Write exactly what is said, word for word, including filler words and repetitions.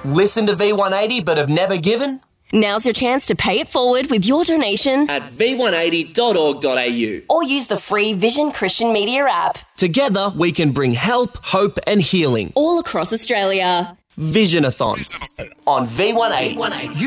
Listen to V one eighty but have never given? Now's your chance to pay it forward with your donation At v one eighty dot org dot a u. or use the free Vision Christian Media app. Together, we can bring help, hope and healing. All across Australia. Visionathon on V one eighty.